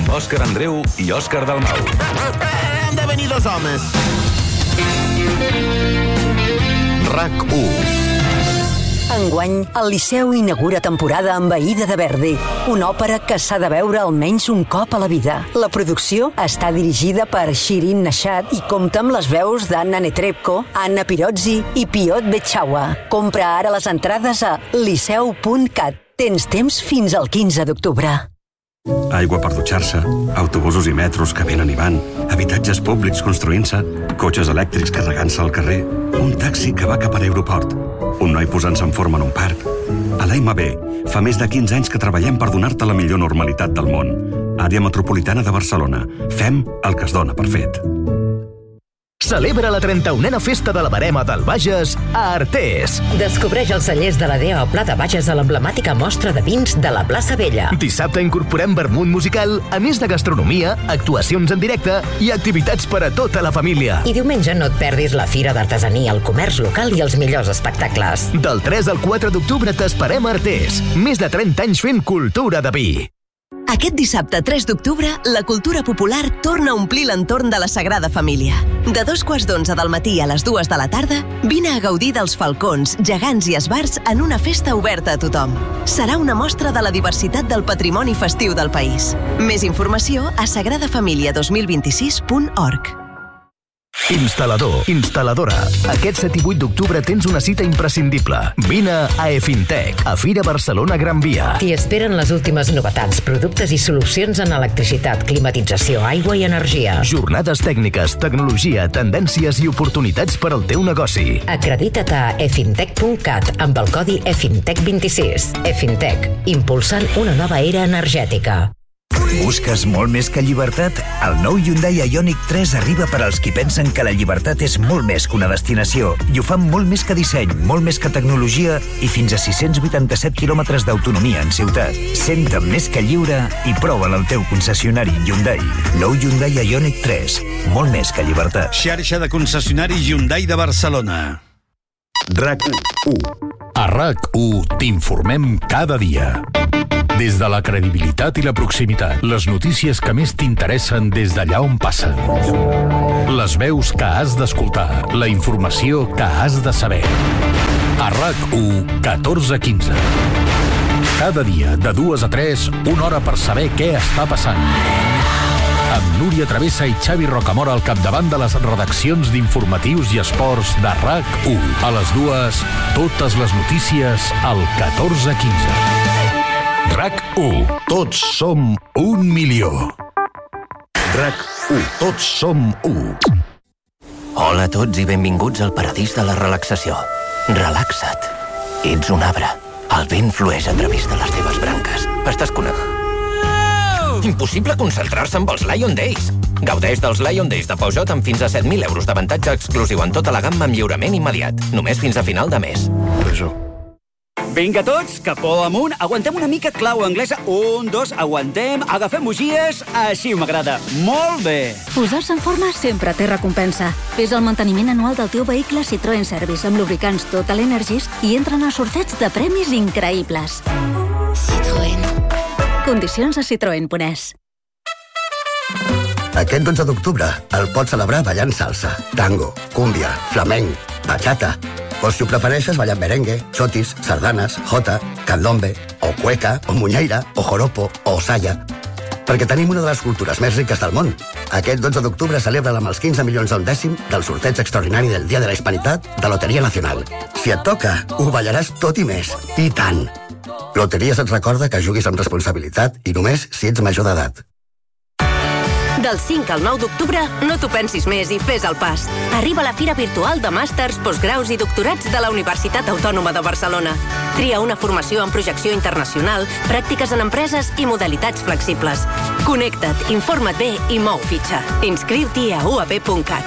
amb Òscar Andreu i Òscar Dalmau. Han de venir dos homes. RAC1. Enguany, el Liceu inaugura temporada amb Aida de Verdi, una òpera que s'ha de veure almenys un cop a la vida. La producció està dirigida per Shirin Nashat i compta amb les veus d'Anna Netrebko, Anna Pirozzi i Piotr Bechawa. Compra ara les entrades a liceu.cat. Tens temps fins al 15 d'octubre. Aigua per dutxar-se, autobusos i metros que venen i van, habitatges públics construint-se, cotxes elèctrics carregant-se al carrer, un taxi que va cap a l'aeroport, un noi posant-se en forma en un parc. A l'AMB fa més de 15 anys que treballem per donar-te la millor normalitat del món. Àrea Metropolitana de Barcelona. Fem el que es dona per fet. Celebra la 31a Festa de la Verema del Bages a Artés. Descobreix els cellers de la Dea al Pla de Bages a l'emblemàtica mostra de vins de la plaça Vella. Dissabte incorporem vermut musical, a més de gastronomia, actuacions en directe i activitats per a tota la família. I diumenge no et perdis la Fira d'Artesania, el comerç local i els millors espectacles. Del 3 al 4 d'octubre t'esperem a Artés. Més de 30 anys fent cultura de vi. Aquest dissabte 3 d'octubre, la cultura popular torna a omplir l'entorn de la Sagrada Família. De 11:15 del matí a les 2 de la tarda, vine a gaudir dels falcons, gegants i esbarts en una festa oberta a tothom. Serà una mostra de la diversitat del patrimoni festiu del país. Més informació a sagradafamilia2026.org. Instal·lador, instal·ladora. Aquest 7 i 8 d'octubre tens una cita imprescindible. Vine a EFINTEC, a Fira Barcelona Gran Via. T'hi esperen les últimes novetats, productes i solucions en electricitat, climatització, aigua i energia. Jornades tècniques, tecnologia, tendències i oportunitats per al teu negoci. Acredita't a efintec.cat amb el codi EFINTEC26. EFINTEC, impulsant una nova era energètica. Busques molt més que llibertat? El nou Hyundai Ioniq 3 arriba per als qui pensen que la llibertat és molt més que una destinació i ho fan molt més que disseny, molt més que tecnologia i fins a 687 quilòmetres d'autonomia en ciutat. Senta'm més que lliure i prova'l al teu concessionari Hyundai. Nou Hyundai Ioniq 3, molt més que llibertat. Xarxa de concessionaris Hyundai de Barcelona. RAC1. A RAC1 t'informem cada dia. Des de la credibilitat i la proximitat, les notícies que més t'interessen des d'allà on passen. Les veus que has d'escoltar, la informació que has de saber. A RAC1, 14:15. Cada dia, de 2 a 3, una hora per saber què està passant. Amb Núria Travessa i Xavi Rocamora al capdavant de les redaccions d'informatius i esports de RAC1. A les 2, totes les notícies al 14:15. RAC1. Tots som 1 milió. RAC1. Tots som 1. Hola a tots i benvinguts al paradís de la relaxació. Relaxa't. Ets un arbre. El vent flueix a través de les teves branques. Estàs connectat. Impossible concentrar-se amb els Lion Days. Gaudeix dels Lion Days de Peugeot amb fins a 7.000 euros d'avantatge exclusiu en tota la gamma amb lliurament immediat. Només fins a final de mes. Vinga tots, capó amunt, aguantem una mica clau anglesa. 1, 2, aguantem, agafem bugies, així m'agrada. Molt bé. Posar-se en forma sempre té recompensa. Fes el manteniment anual del teu vehicle Citroën Service amb lubricants Total Energies i entren a sorteig de premis increïbles. Citroën. Condicions a citroen.es. Aquest 12 d'octubre el pots celebrar ballant salsa, tango, cúmbia, flamenc, bachata. O si ho prefereixes, ballant merengue, chotis, sardanes, jota, candombe, o cueca, o muñeira, o joropo, o saya. Perquè tenim una de les cultures més riques del món. Aquest 12 d'octubre celebra amb els 15 milions a un dècim del sorteig extraordinari del Dia de la Hispanitat de Loteria Nacional. Si et toca, ho ballaràs tot i més. I tant! Loteries et recorda que juguis amb responsabilitat i només si ets major d'edat. Del 5 al 9 d'octubre, no t'ho pensis més i fes el pas. Arriba la Fira Virtual de Màsters, Postgraus i Doctorats de la Universitat Autònoma de Barcelona. Tria una formació en projecció internacional, pràctiques en empreses i modalitats flexibles. Connecta't, informa't bé i mou fitxa. Inscriu-t'hi a uap.cat.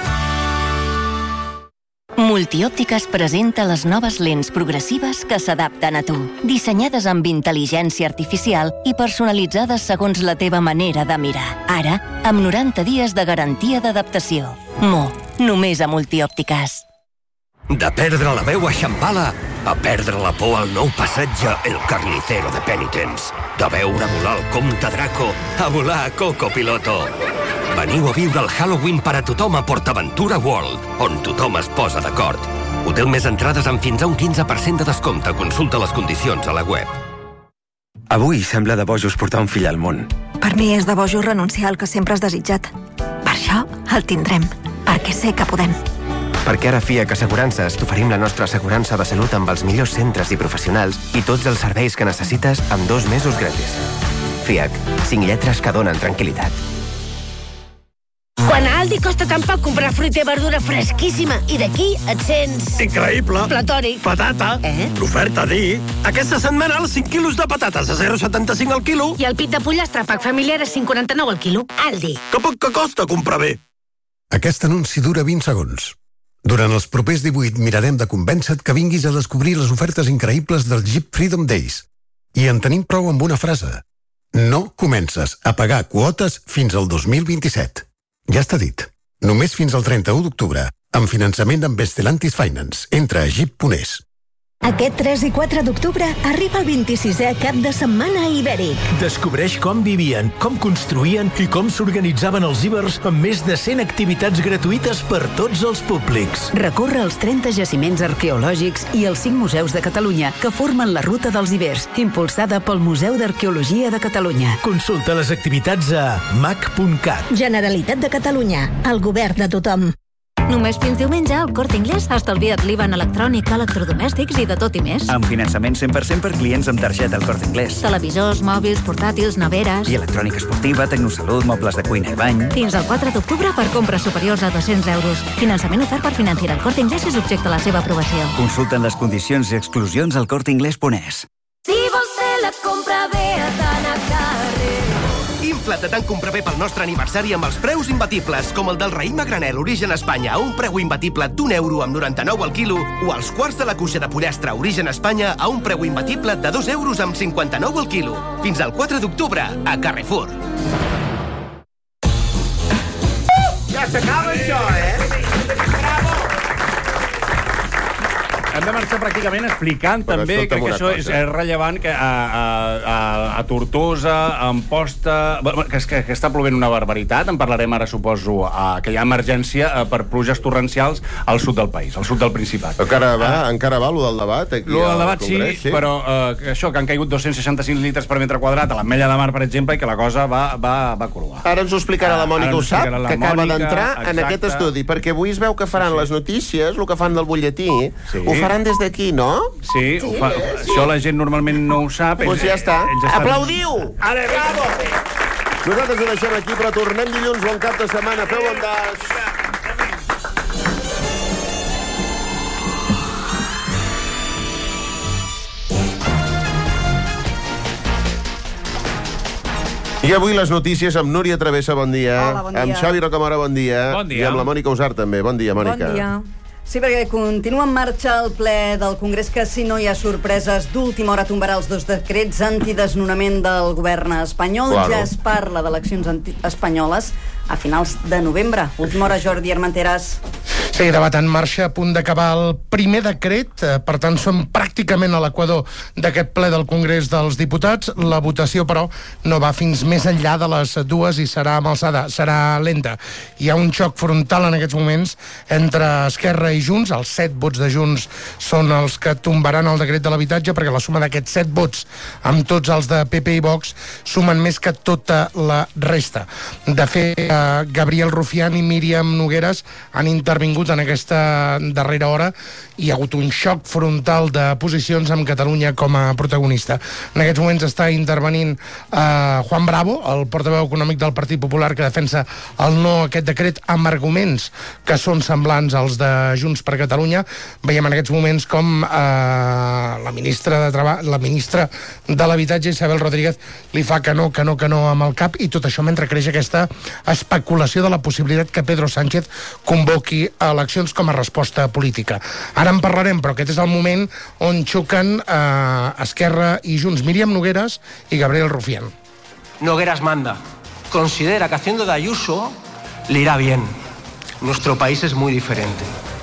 Multiòptiques presenta les noves lents progressives que s'adapten a tu. Dissenyades amb intel·ligència artificial i personalitzades segons la teva manera de mirar. Ara, amb 90 dies de garantia d'adaptació. Només a Multiòptiques. De perdre la veu a Shambhala a perdre la por al nou passatge El Carnicero de Penitence. De veure volar el comte Draco a volar a Coco Piloto. Veniu a viure el Halloween per a tothom a PortAventura World, on tothom es posa d'acord. Hotel més entrades amb fins a un 15% de descompte. Consulta les condicions a la web. Avui sembla de bojos portar un fill al món. Per mi és de bojos renunciar al que sempre has desitjat. Per això el tindrem, perquè sé que podem. Perquè ara a FIAC Assegurances t'oferim la nostra assegurança de salut amb els millors centres i professionals i tots els serveis que necessites amb 2 mesos gratis. FIAC, 5 lletres que donen tranquil·litat. Quan a Aldi costa tan poc comprar fruita i verdura fresquíssima i d'aquí et sents... Increïble! Platòric. Patata. L'oferta dir. Aquesta setmana els 5 quilos de patates a 0,75 al quilo. I el pit de pollastre pack familiar a 5,49 al quilo. Aldi. Que poc que costa comprar bé. Aquest anunci dura 20 segons. Durant els propers 18 mirarem de convèncer-te que vinguis a descobrir les ofertes increïbles dels Jeep Freedom Days. I en tenim prou amb una frase. No comences a pagar quotes fins al 2027. Ja està dit. Només fins al 31 d'octubre, amb finançament amb Stellantis Finance. Entra a jeep.es. Aquest 3 i 4 d'octubre arriba el 26è cap de setmana ibèric. Descobreix com vivien, com construïen i com s'organitzaven els ibers amb més de 100 activitats gratuïtes per tots els públics. Recorre els 30 jaciments arqueològics i els 5 museus de Catalunya que formen la ruta dels ibers, impulsada pel Museu d'Arqueologia de Catalunya. Consulta les activitats a mac.cat. Generalitat de Catalunya, el govern de tothom. Només fins diumenge al Corte Inglés estalvia't l'IVA en electrònic, electrodomèstics i de tot i més. Amb finançament 100% per clients amb targeta al Corte Inglés. Televisors, mòbils, portàtils, neveres... I electrònica esportiva, tecnosalut, mobles de cuina i bany... Fins al 4 d'octubre per compres superiors a 200 euros. Finançament ofert per Financiera. El Corte Inglés és objecte a la seva aprovació. Consulten les condicions i exclusions al corteinglés.es. Si vols fer la compra bé a Tana Carrer. Infla't de tant comprar bé pel nostre aniversari amb els preus imbatibles, com el del raïm a granel Origen Espanya a un preu imbatible d'1,99 € al quilo, o els quarts de la cuixa de pollastre Origen Espanya a un preu imbatible de 2,59 € al quilo. Fins al 4 d'octubre, a Carrefour. Ja s'acaba això, Hem de marxar pràcticament explicant també, crec que això és rellevant, que a Tortosa, a Amposta, que està plovent una barbaritat. En parlarem ara, suposo, que hi ha emergència per pluges torrencials al sud del país, al sud del Principat. Encara va lo del debat? Lo del debat sí, però això, que han caigut 265 litres per metre quadrat a l'Ametlla de Mar, per exemple, i que la cosa va cruar. Ara ens ho explicarà la Mònica Ussap, que acaba d'entrar en aquest estudi, perquè avui es veu que faran les notícies, el que fan del butlletí, ho faran des d'aquí, no? Sí, això la gent normalment no ho sap. Doncs ja està. Aplaudiu! Bravo! Nosaltres ho deixem aquí, però tornem dilluns, bon cap de setmana. Feu bon des! I avui les notícies amb Núria Travessa, bon dia. Hola, bon dia. Amb Xavi Rocamora, bon dia. Bon dia. I amb la Mònica Usart, també. Bon dia, Mònica. Bon dia. Sí, perquè continua en marxa el ple del Congrés, que si no hi ha sorpreses d'última hora tombarà els 2 decrets antidesnonament del govern espanyol. Claro. Ja es parla d'eleccions espanyoles a finals de novembre. Última hora, Jordi Armenteras. Sí, debat en marxa, a punt d'acabar el primer decret, per tant som pràcticament a l'equador d'aquest ple del Congrés dels Diputats. La votació, però, no va fins més enllà de les 2 i serà amb alçada, serà lenta. Hi ha un xoc frontal en aquests moments entre Esquerra i Junts. Els 7 vots de Junts són els que tombaran el decret de l'habitatge, perquè la suma d'aquests 7 vots amb tots els de PP i Vox sumen més que tota la resta. De fet, Gabriel Rufián i Míriam Nogueras han intervingut en aquesta darrera hora. Hi ha hagut un xoc frontal de posicions amb Catalunya com a protagonista. En aquests moments està intervenint Juan Bravo, el portaveu econòmic del Partit Popular, que defensa el no a aquest decret amb arguments que són semblants als de Junts per Catalunya. Veiem en aquests moments com la ministra de l'Habitatge, Isabel Rodríguez, li fa que no amb el cap, i tot això mentre creix aquesta especulació de la possibilitat que Pedro Sánchez convoqui eleccions com a resposta política. Ara en parlarem, però aquest és el moment on xoquen Esquerra i Junts. Míriam Nogueras i Gabriel Rufián. Nogueras manda. Considera que haciendo de Ayuso le irá bien. Nuestro país es muy diferente.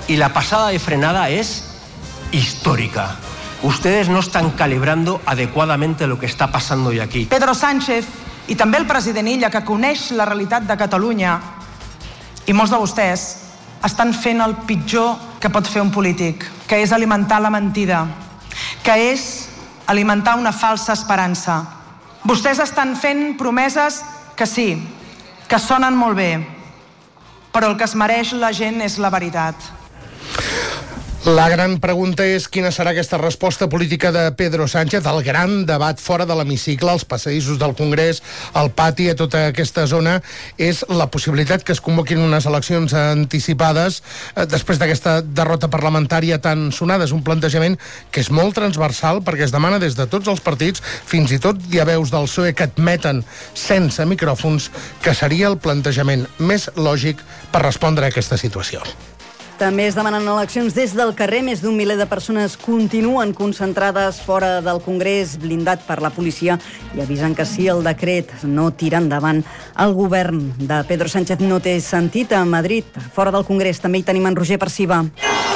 y la pasada de frenada es histórica. Ustedes no están calibrando adecuadamente lo que está pasando hoy aquí. Pedro Sánchez i també el president Illa, que coneix la realitat de Catalunya, i molts de vostès estan fent el pitjor que pot fer un polític, que és alimentar la mentida, que és alimentar una falsa esperança. Vostès estan fent promeses que sí, que sonen molt bé, però el que es mereix la gent és la veritat. La gran pregunta és quina serà aquesta resposta política de Pedro Sánchez al gran debat fora de l'hemicicle, als passadissos del Congrés, al pati, a tota aquesta zona. És la possibilitat que es convoquin unes eleccions anticipades després d'aquesta derrota parlamentària tan sonada. És un plantejament que és molt transversal perquè es demana des de tots els partits, fins i tot hi ha veus del PSOE que admeten sense micròfons que seria el plantejament més lògic per respondre a aquesta situació. També es demanen eleccions des del carrer. Més d'un miler de persones continuen concentrades fora del Congrés, blindat per la policia, i avisen que si el decret no tira endavant, el govern de Pedro Sánchez no té sentit. A Madrid, fora del Congrés, també hi tenim en Roger Perciba.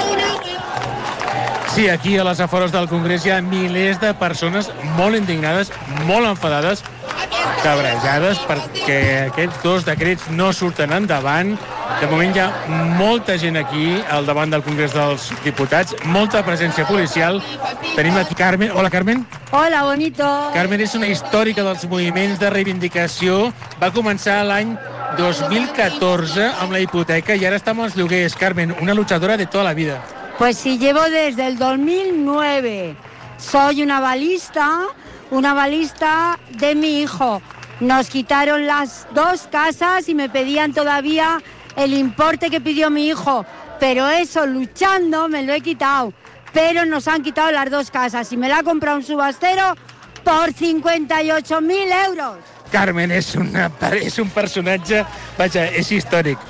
Sí, aquí a les afores del Congrés hi ha milers de persones molt indignades, molt enfadades, cabrejades perquè aquests dos decrets no surten endavant. De moment hi ha molta gent aquí al davant del Congrés dels Diputats, molta presència policial. Tenim aquí Carmen. Hola, Carmen. Hola, bonito. Carmen és una històrica dels moviments de reivindicació. Va començar l'any 2014 amb la hipoteca i ara està amb els lloguers. Carmen, una luchadora de toda la vida. Pues sí, llevo desde el 2009. Soy una balista de mi hijo. Nos quitaron las dos casas y me pedían todavía el importe que pidió mi hijo. Pero eso, luchando, me lo he quitado. Pero nos han quitado las dos casas y me la ha comprado un subastero por 58.000 euros. Carmen és un personatge, vaja, és històric.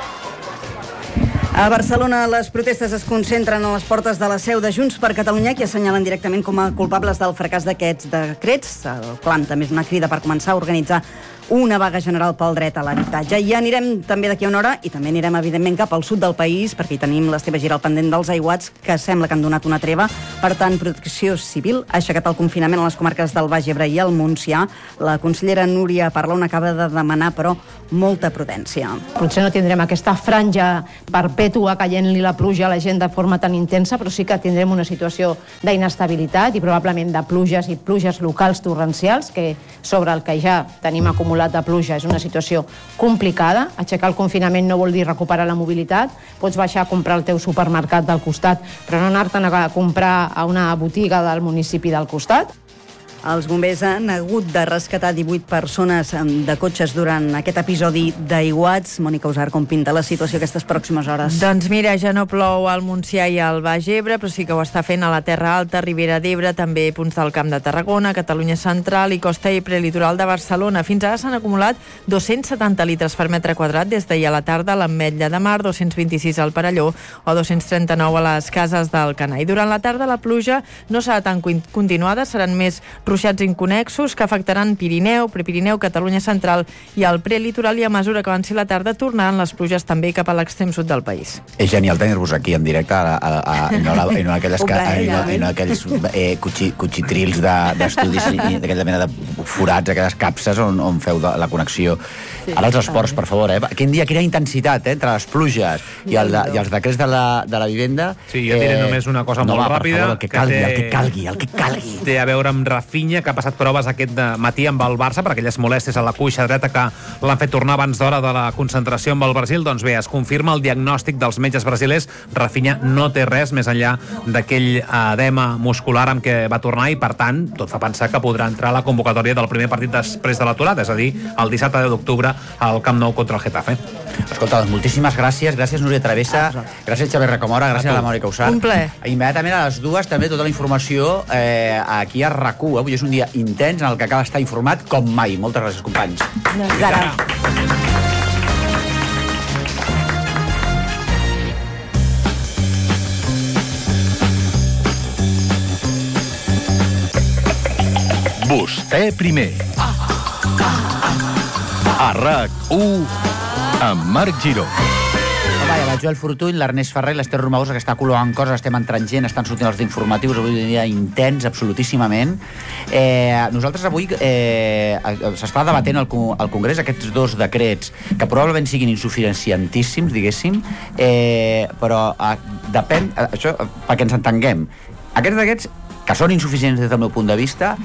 A Barcelona, les protestes es concentren a les portes de la seu de Junts per Catalunya, que assenyalen directament com a culpables del fracàs d'aquests decrets. El Clan també és una crida per començar a organitzar una vaga general pel dret a l'habitatge. I anirem també d'aquí a una hora, i també anirem, evidentment, cap al sud del país, perquè hi tenim l'Esteve Giral pendent dels aiguats, que sembla que han donat una treva. Per tant, Protecció Civil ha aixecat el confinament a les comarques del Baix Ebre i el Montsià. La consellera Núria Parlon acaba de demanar, però, molta prudència. Potser no tindrem aquesta franja perpètua caient-li la pluja a la gent de forma tan intensa, però sí que tindrem una situació d'inestabilitat i probablement de pluges i pluges locals torrencials, que sobre el que ja tenim acumulat de pluja és una situació complicada. Aixecar el confinament no vol dir recuperar la mobilitat. Pots baixar a comprar el teu supermercat del costat, però no anar-te'n a comprar a una botiga del municipi del costat. Els bombers han hagut de rescatar 18 persones de cotxes durant aquest episodi d'aiguats. Mònica Usar, com pinta la situació aquestes pròximes hores? Doncs mira, ja no plou al Montsià i al Baix Ebre, però sí que ho està fent a la Terra Alta, Ribera d'Ebre, també punts del Camp de Tarragona, Catalunya Central i costa i prelitoral de Barcelona. Fins ara s'han acumulat 270 litres per metre quadrat des d'ahir a la tarda a l'Ametlla de Mar, 226 al Perelló o 239 a les Cases del Canà. I durant la tarda la pluja no serà tan continuada, seran més ruixats inconnexos que afectaran Pirineu, Prepirineu, Catalunya Central i el prelitoral, i a mesura que avanci la tarda tornaran les pluges també cap a l'extrem sud del país. És genial tenir-vos aquí en directe i no aquells cuchitrils d'estudis i d'aquella mena de forats, aquelles capses on feu la connexió. Ara els esports, per favor, quina intensitat entre les pluges i els decrets de la vivenda. Sí, jo diré només una cosa molt ràpida. El que calgui. Té a veure amb Rafinha, que ha passat proves aquest matí amb el Barça per aquelles molèsties a la cuixa dreta que l'han fet tornar abans d'hora de la concentració amb el Brasil. Doncs bé, es confirma el diagnòstic dels metges brasilers. Rafinha no té res més enllà d'aquell edema muscular amb què va tornar i, per tant, tot fa pensar que podrà entrar a la convocatòria del primer partit després de l'aturada, és a dir, el dissabte 10 d'octubre al Camp Nou contra el Getafe. Escolta, moltíssimes gràcies. Gràcies, Núria Travessa. Gràcies, Xavier Rocamora. Gràcies a la Mònica Usar. Un plaer. Immediatament a les 2 també tota la informació aquí a RAC1. Avui és un dia intens en el que cal estar informat com mai. Moltes gràcies, companys. Ara. Vostè primer. A RAC1 amb Marc Giró. Vaja, el Joel Fortuny, l'Ernest Ferrer i l'Ester Romagosa, que està col·locant coses, estem entrant gent, estan sortint els informatius, avui un dia intens, absolutíssimament. Nosaltres avui s'està debatent al Congrés aquests 2 decrets, que probablement siguin insuficientíssims, diguéssim, però depèn, això, perquè ens entenguem, aquests decrets, que són insuficients des del meu punt de vista,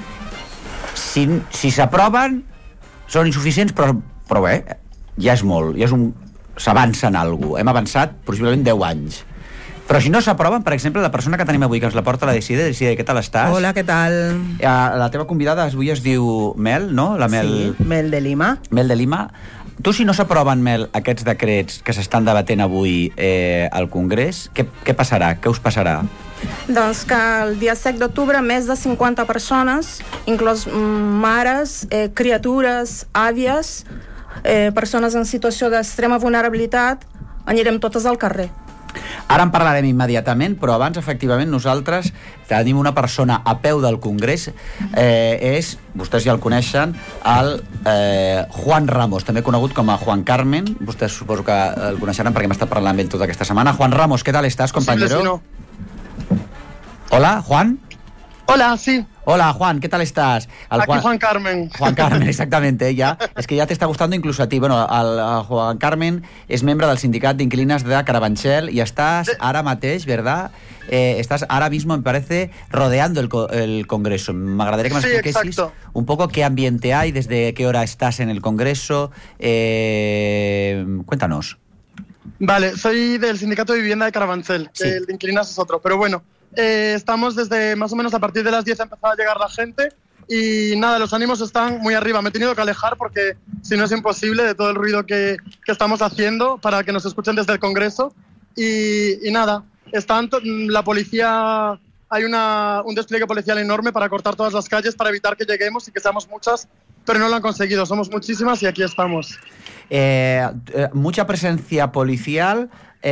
si s'aproven, són insuficients, però bé, ja és molt, s'avança en alguna cosa. Hem avançat possiblement 10 anys. Però si no s'aproven, per exemple, la persona que tenim avui, que ens la porta la Decide, què tal estàs? Hola, què tal? La teva convidada avui es diu Mel, no? Sí, Mel de Lima. Mel de Lima. Tu, si no s'aproven, Mel, aquests decrets que s'estan debatent avui al Congrés, què passarà? Què us passarà? Doncs que el dia 7 d'octubre més de 50 persones, inclòs mares, criatures, àvies, persones en situació d'extrema vulnerabilitat, anirem totes al carrer. Ara en parlarem immediatament, però abans, efectivament, nosaltres tenim una persona a peu del Congrés, vostès ja el coneixen, el Juan Ramos, també conegut com a Juan Carmen. Vostès suposo que el coneixeran perquè hem estat parlant amb ell tota aquesta setmana. Juan Ramos, ¿qué tal estás, compañero? Sí, no. Hola, Juan. Hola, sí. Hola, Juan, ¿qué tal estás? Aquí Juan Carmen. Juan Carmen, exactamente, ya. Es que ya te está gustando incluso a ti. Bueno, el Juan Carmen és membre del sindicat d'inquilines de Carabanchel y estás ara mateix, ¿verdad? Estás ahora mismo, me parece, rodeando el Congreso. Me agradaría que me expliquesis un poco qué ambiente hay, desde qué hora estás en el Congreso. Cuéntanos. Vale, soy del sindicato de vivienda de Carabanchel, sí. El de inquilinas es otro, pero bueno. Estamos desde más o menos a partir de las 10 ha empezado a llegar la gente y nada, los ánimos están muy arriba. Me he tenido que alejar porque si no es imposible de todo el ruido que estamos haciendo para que nos escuchen desde el Congreso y nada, la policía, hay un despliegue policial enorme para cortar todas las calles para evitar que lleguemos y que seamos muchas, pero no lo han conseguido, somos muchísimas y aquí estamos. Mucha presencia policial.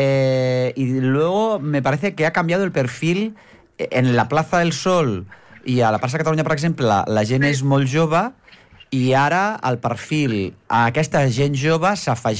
Y luego me parece que ha cambiado el perfil en la Plaza del Sol i a la Plaça de Catalunya, per exemple, la gent és molt jove i ara al perfil a aquesta gent jove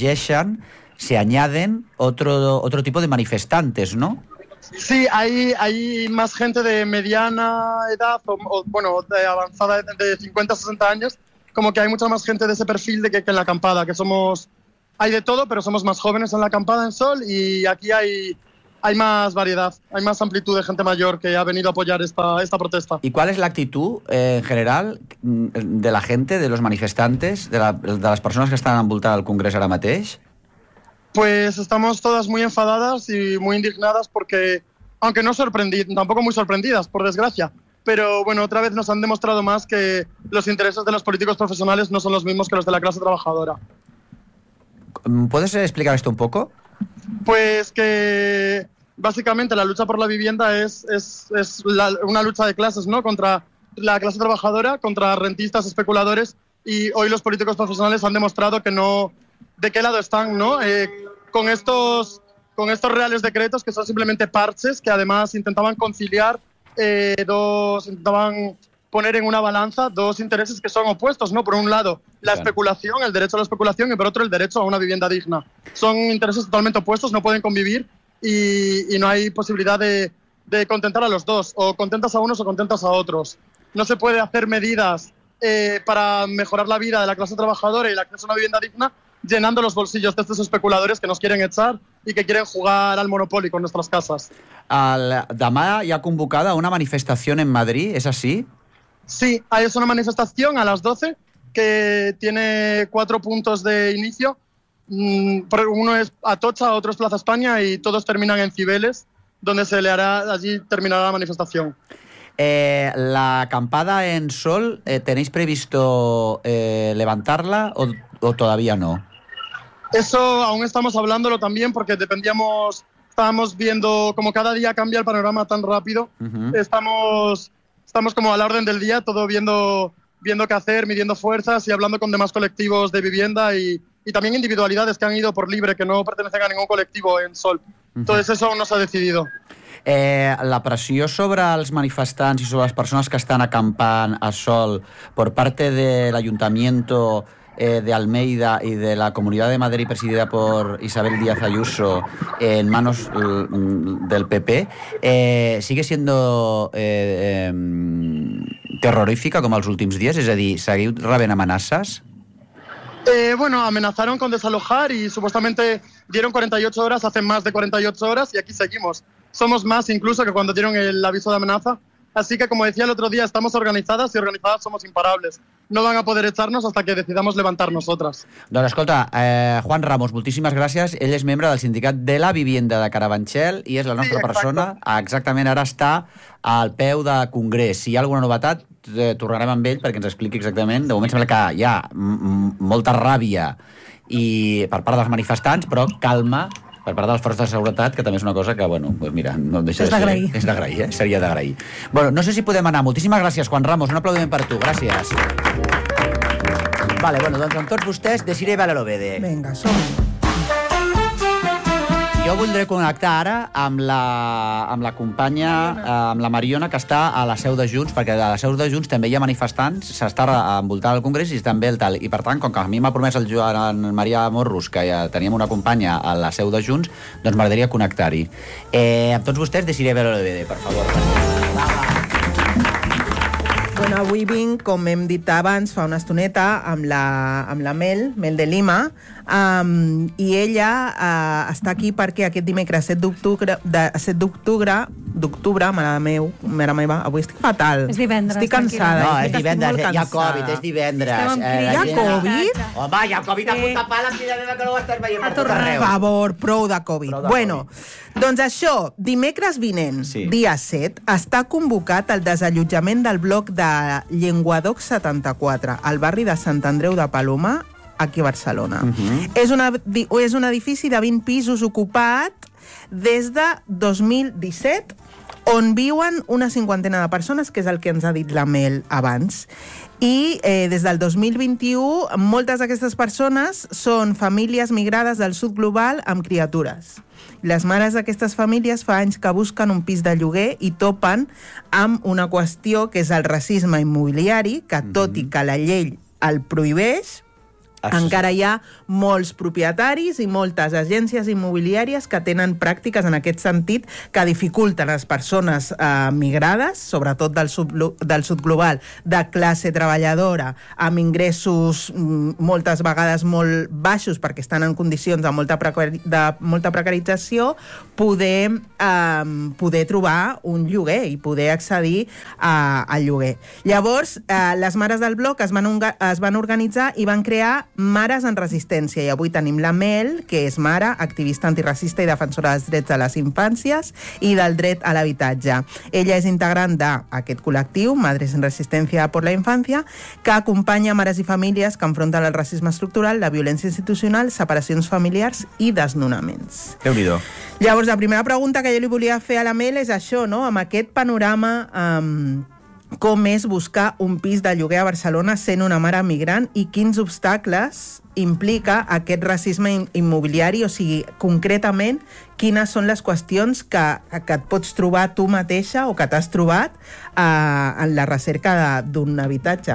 se añaden otro tipo de manifestantes, ¿no? Sí, hay más gente de mediana edad o bueno, de avanzada de 50 a 60 años, como que hay mucha más gente de ese perfil que en la acampada, que somos... Hay de todo, pero somos más jóvenes en la acampada en Sol y aquí hay más variedad, hay más amplitud de gente mayor que ha venido a apoyar esta protesta. ¿Y cuál es la actitud en general de la gente, de los manifestantes, de las personas que están envoltant al Congrés ara mateix? Pues estamos todas muy enfadadas y muy indignadas porque, aunque no tampoco muy sorprendidas, por desgracia, pero bueno, otra vez nos han demostrado más que los intereses de los políticos profesionales no son los mismos que los de la clase trabajadora. ¿Puedes explicar esto un poco? Pues que básicamente la lucha por la vivienda es una lucha de clases, ¿no? Contra la clase trabajadora, contra rentistas, especuladores, y hoy los políticos profesionales han demostrado que no, de qué lado están, ¿no? Con estos reales decretos que son simplemente parches que además intentaban conciliar intentaban poner en una balanza dos intereses que son opuestos, ¿no? Por un lado, la especulación, el derecho a la especulación, y por otro, el derecho a una vivienda digna. Son intereses totalmente opuestos, no pueden convivir y no hay posibilidad de contentar a los dos. O contentas a unos o contentas a otros. No se puede hacer medidas para mejorar la vida de la clase trabajadora y el acceso a una vivienda digna llenando los bolsillos de estos especuladores que nos quieren echar y que quieren jugar al Monopoly con nuestras casas. Demà hi ha convocada una manifestación en Madrid, ¿es así? Sí, es una manifestación a las 12 que tiene 4 puntos de inicio. Uno es Atocha, otro es Plaza España y todos terminan en Cibeles, donde allí terminará la manifestación. La acampada en Sol, ¿tenéis previsto levantarla o todavía no? Eso aún estamos hablándolo también porque estábamos viendo como cada día cambia el panorama tan rápido. Estamos como a la orden del día, todo viendo qué hacer, midiendo fuerzas y hablando con demás colectivos de vivienda y también individualidades que han ido por libre, que no pertenecen a ningún colectivo en Sol. Entonces eso aún no se ha decidido. La pressió sobre els manifestants i sobre les persones que estan acampant a Sol por parte del ayuntamiento de Almeida y de la Comunidad de Madrid presidida por Isabel Díaz Ayuso en manos del PP sigue siendo terrorífica com els últims dies? És a dir, seguiu rebent amenaces? Bueno, amenazaron con desalojar y supuestamente dieron 48 horas, hace más de 48 horas y aquí seguimos. Somos más incluso que cuando dieron el aviso de amenaza. Así que, como decía el otro día, estamos organizadas y organizadas somos imparables. No van a poder echarnos hasta que decidamos levantar nosotras. Doncs escolta, Juan Ramos, moltíssimes gràcies. Ell és membre del sindicat de la vivienda de Carabanchel i és la nostra persona. Exactament, ara està al peu de Congrés. Si hi ha alguna novetat, tornarem amb ell perquè ens expliqui exactament. De moment sembla que hi ha molta ràbia i per part dels manifestants, però calma per part dels forces de seguretat, que també és una cosa que, bueno, pues mira, no deixa de ser... És d'agrair, seria d'agrair. Bueno, no sé si podem anar. Moltíssimes gràcies, Juan Ramos. Un aplaudiment per tu. Gràcies. Vale, bueno, doncs amb tots vostès, Desiree Valero-Bede. Vinga, som-hi. Jo voldré connectar ara amb la companya, amb la Mariona, que està a la seu de Junts, perquè a la seu de Junts també hi ha manifestants, s'està envoltant el Congrés i també el tal. I per tant, com que a mi m'ha promès el Joan Maria Morrus que ja teníem una companya a la seu de Junts, doncs m'agradaria connectar-hi. Amb tots vostès, Desiree Valero-Bede, per favor. Bueno, avui vinc, com hem dit abans, fa una estoneta, amb la Mel de Lima, i ella està aquí perquè aquest dimecres 7 d'octubre, mare meva, avui estic fatal. És divendres. Estic cansada. No, és divendres, hi ha Covid, és divendres. Hi ha Covid? Home, hi ha Covid a punta pala, filla meva, que no ho estàs veient per tot arreu. Per favor, prou de Covid. Bueno, doncs això, dimecres vinent, dia 7, està convocat el desallotjament del bloc de Llenguadoc 74, al barri de Sant Andreu de Paloma, aquí a Barcelona. És un edifici de 20 pisos ocupat des de 2017, on viuen una cinquantena de persones, que és el que ens ha dit la Mel abans. I des del 2021, moltes d'aquestes persones són famílies migrades del sud global amb criatures. Les mares d'aquestes famílies fa anys que busquen un pis de lloguer i topen amb una qüestió que és el racisme immobiliari, que tot i que la llei el prohibeix, encara hi ha molts propietaris i moltes agències immobiliàries que tenen pràctiques en aquest sentit que dificulten a les persones migrades, sobretot del sud global, de classe treballadora, amb ingressos moltes vegades molt baixos perquè estan en condicions de molta precarització, poder trobar un lloguer i poder accedir al lloguer. Llavors, les mares del bloc es van organitzar i van crear Mares en Resistència, i avui tenim la Mel, que és mare, activista antiracista i defensora dels drets de les infàncies i del dret a l'habitatge. Ella és integrant d'aquest col·lectiu, Madres en Resistència por la Infància, que acompanya mares i famílies que enfronten el racisme estructural, la violència institucional, separacions familiars i desnonaments. Déu-n'hi-do. Llavors, la primera pregunta que jo li volia fer a la Mel és això, no? Amb aquest panorama... com és buscar un pis de lloguer a Barcelona sent una mare migrant i quins obstacles implica aquest racisme immobiliari, o sigui, concretament, quines són les qüestions que et pots trobar tu mateixa o que t'has trobat en la recerca d'un habitatge.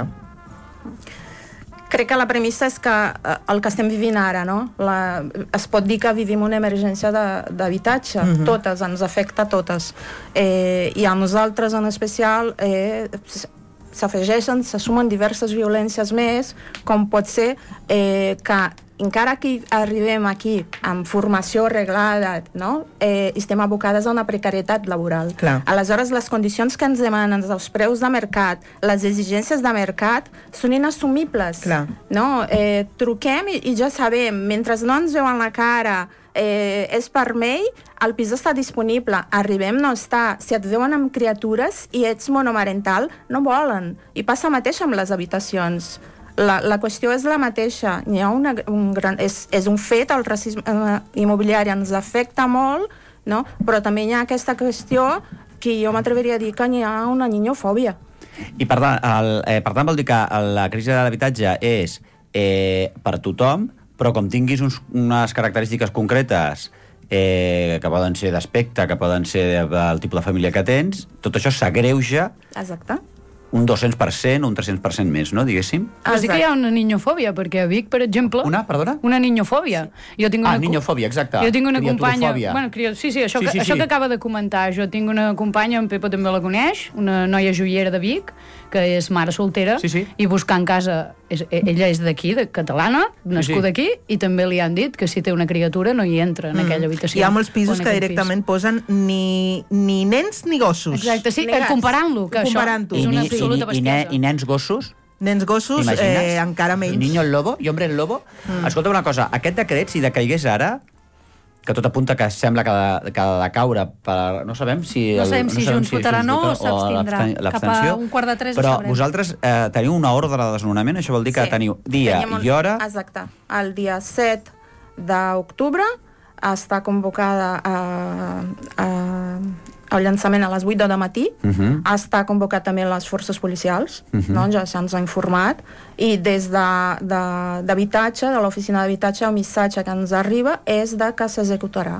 Crec que la premissa és que el que estem vivint ara, no? Es pot dir que vivim una emergència d'habitatge. Totes, ens afecta a totes. I a nosaltres en especial s'afegeixen, se sumen diverses violències més, com pot ser que encara que arribem aquí amb formació reglada, no? Estem abocades a una precarietat laboral. Clar. Aleshores, les condicions que ens demanen, els preus de mercat, les exigències de mercat, són inassumibles. Clar. No? Truquem i ja sabem, mentre no ens veuen la cara, és per mail, el pis està disponible, arribem, no està. Si et veuen amb criatures i ets monomarental, no volen. I passa el mateix amb les habitacions. La qüestió és la mateixa. Hi ha és un fet, el racisme immobiliari ens afecta molt, no? Però també hi ha aquesta qüestió que jo m'atreviria a dir que hi ha una niñofòbia. I per tant vol dir que la crisi de l'habitatge és per tothom, però com tinguis unes característiques concretes que poden ser d'aspecte, que poden ser del tipus de família que tens, tot això s'agreuja. Exacte. un 200%, un 300% més, no, diguéssim? Però sí que hi ha una niñofòbia, perquè a Vic, per exemple... Perdona? Una niñofòbia. Niñofòbia, exacte. Jo tinc una companya... Criaturofòbia. Sí, això que acaba de comentar. Jo tinc una companya, en Pepa també la coneix, una noia joiera de Vic, que és mare soltera, i buscant casa... Ella és d'aquí, de catalana, nascuda aquí, i també li han dit que si té una criatura no hi entra en aquella habitació. Hi ha molts pisos que directament posen ni nens ni gossos. Exacte, sí, comparant-lo, que això és una absoluta bestiesa. I nens gossos? Nens gossos, encara menys. I niño el lobo, i hombre el lobo. Escolta una cosa, aquest decret, si decaigués ara, que tot apunta que sembla que ha de caure per... No sabem si... No sabem si Junts votarà no o s'abstindrà. Cap a 2:45 Però vosaltres teniu una ordre de desnonament? Això vol dir que teniu dia i hora... Exacte. El dia 7 d'octubre està convocada el llançament a les 8 del matí, està convocat també les forces policials, ja se'ns ha informat, i des d'habitatge, de l'oficina d'habitatge, el missatge que ens arriba és que s'executarà.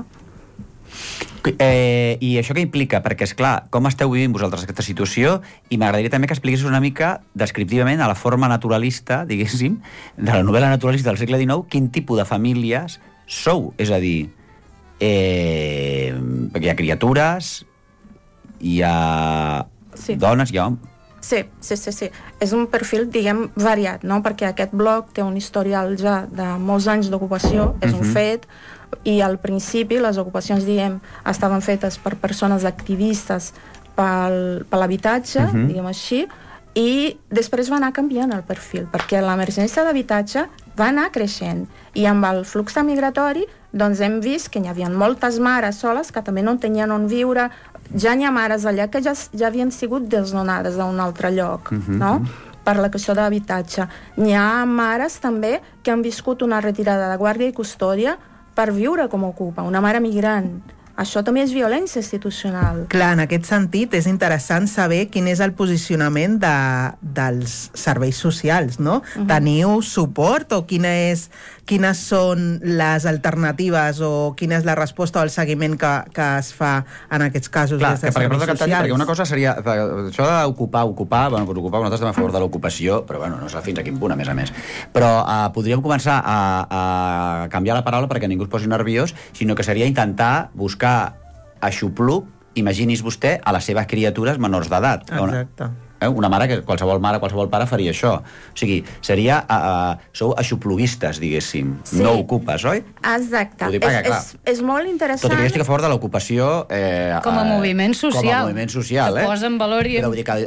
I això què implica? Perquè, esclar, com esteu vivint vosaltres aquesta situació? I m'agradaria també que expliqués una mica descriptivament a la forma naturalista, diguéssim, de la novel·la naturalista del segle XIX, quin tipus de famílies sou? És a dir, perquè hi ha criatures, hi ha dones, hi ha homes... Sí. És un perfil, diguem, variat, no? Perquè aquest blog té un historial ja de molts anys d'ocupació, és un fet, i al principi les ocupacions, diguem, estaven fetes per persones activistes per l'habitatge, diguem així, i després va anar canviant el perfil, perquè l'emergència d'habitatge va anar creixent, i amb el flux migratori doncs hem vist que hi havia moltes mares soles que també no tenien on viure, ja n'hi ha mares allà que ja havien sigut desnonades d'un altre lloc, no? Per la qüestió d'habitatge. N'hi ha mares també que han viscut una retirada de guàrdia i custòdia per viure com a ocupa, una mare migrant. Això també és violència institucional. Clar, en aquest sentit és interessant saber quin és el posicionament dels serveis socials, no? Teniu suport o quines són les alternatives o quina és la resposta o el seguiment que es fa en aquests casos des de serveis socials? Perquè una cosa seria, això d'ocupar, nosaltres estem a favor de l'ocupació, però no sé fins a quin punt, a més. Però podríem començar a canviar la paraula perquè ningú es posi nerviós, sinó que seria intentar buscar aixopluc, imagini's vostè, a les seves criatures menors d'edat. Exacte. Una mare, que qualsevol mare, qualsevol pare faria això. O sigui, seria... sou aixopluguistes, diguéssim. Sí. No ocupes, oi? Exacte. És molt interessant... Tot i que jo estic a favor de l'ocupació... com a moviment social. Com a moviment social, que posa en valor i... Però vull dir que